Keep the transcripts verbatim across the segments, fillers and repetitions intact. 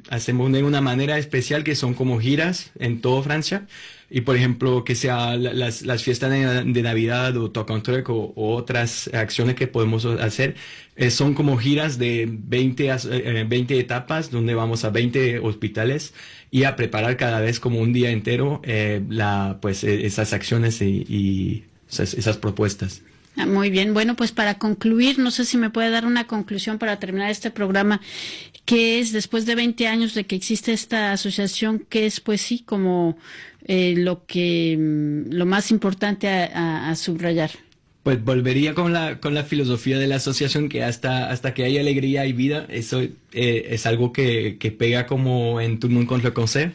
hacemos de una manera especial que son como giras en toda Francia. Y por ejemplo, que sea la- las, las fiestas de, de Navidad o Toc en Trek o, o otras acciones que podemos hacer, eh, son como giras de veinte, as- eh, veinte etapas donde vamos a veinte hospitales y a preparar cada vez como un día entero eh, la, pues, eh, esas acciones y, y esas, esas propuestas. Ah, muy bien, bueno, pues para concluir, no sé si me puede dar una conclusión para terminar este programa, que es, después de veinte años de que existe esta asociación, que es, pues sí, como eh, lo que, mm, lo más importante a, a- a subrayar. Pues volvería con la, con la filosofía de la asociación, que hasta, hasta que hay alegría y vida, eso eh, es algo que, que pega como en Tout le monde contre le cancer.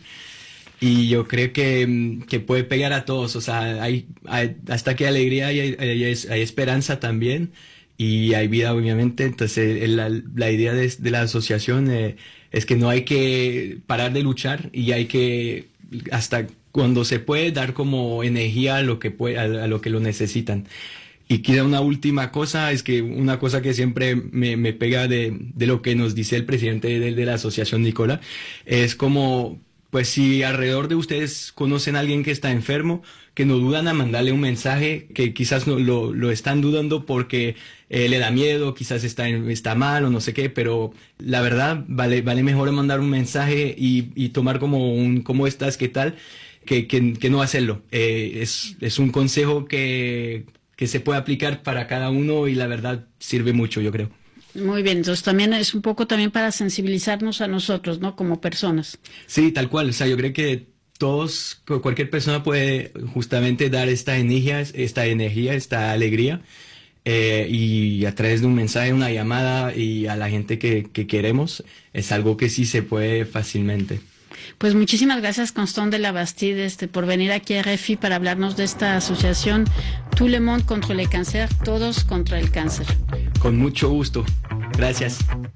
Y yo creo que, mm, que puede pegar a todos, o sea, hay, hay- hasta que hay alegría hay, hay, hay- hay esperanza también y hay vida obviamente, entonces eh, la, la idea de, de la asociación eh, es que no hay que parar de luchar y hay que, hasta cuando se puede, dar como energía a lo que, puede, a, a lo, que lo necesitan. Y queda una última cosa, es que una cosa que siempre me, me pega de, de lo que nos dice el presidente de, de la asociación, Nicola, es como, pues si alrededor de ustedes conocen a alguien que está enfermo, que no dudan a mandarle un mensaje, que quizás no, lo, lo están dudando porque eh, le da miedo, quizás está, en- está mal o no sé qué, pero la verdad vale, vale mejor mandar un mensaje y, y tomar como un ¿cómo estás? ¿Qué tal? Que, que, que no hacerlo. Eh, es, es un consejo que, que se puede aplicar para cada uno y la verdad sirve mucho, yo creo. Muy bien, entonces también es un poco también para sensibilizarnos a nosotros, ¿no? Como personas. Sí, tal cual. O sea, yo creo que todos, cu- cualquier persona puede justamente dar esta energía, esta energía, esta alegría, eh, y a través de un mensaje, una llamada y a la gente que, que queremos, es algo que sí se puede fácilmente. Pues muchísimas gracias, Constant de la Bastide, este, por venir aquí a R F I para hablarnos de esta asociación Tout le monde contre le cancer, todos contra el cáncer. Con mucho gusto. Gracias.